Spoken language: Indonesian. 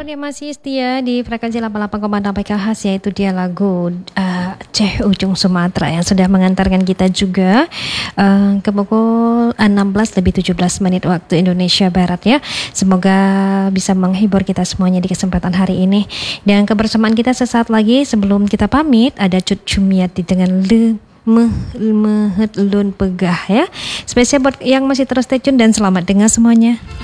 Calon yang masih setia di frekuensi 88,6 MHz, yaitu dia lagu Aceh Ujung Sumatera yang sudah mengantarkan kita juga ke pukul 16:17 waktu Indonesia Barat ya. Semoga bisa menghibur kita semuanya di kesempatan hari ini. Dan kebersamaan kita sesaat lagi sebelum kita pamit ada Cut Cumiati dengan mehet lun pegah ya. Spesial buat yang masih terus stay tune dan selamat dengar semuanya.